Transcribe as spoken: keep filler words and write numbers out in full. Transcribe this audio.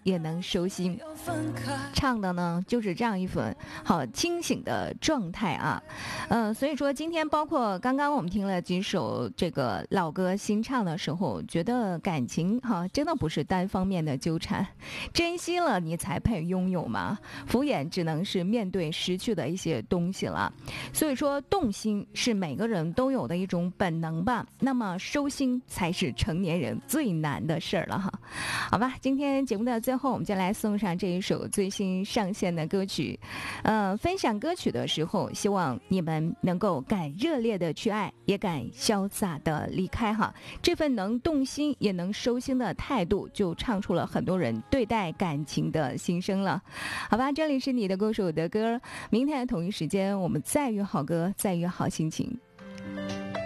也能收心。唱的呢就是这样一份好清醒的状态啊。呃，所以说今天包括刚刚我们听了几首这个老歌新唱的时候，觉得感情哈、啊、真的不是单方面的纠缠，珍惜了你才配拥有嘛，敷衍只能是面对失去的一些东西了。所以说动心是每个人都有的一种本能吧，那么收心才是成年人最难的事儿了哈。好吧，今天节目的最后我们就来送上这一首最新上线的歌曲。呃，分享歌曲的时候希望你们能够敢热烈的去爱，也敢潇洒的离开哈。这份能动心也能收心的态度，就唱出了很多人对待感情的心声了。好吧，这里是你的歌手的歌，明天同一时间我们再约好歌，再约好心情。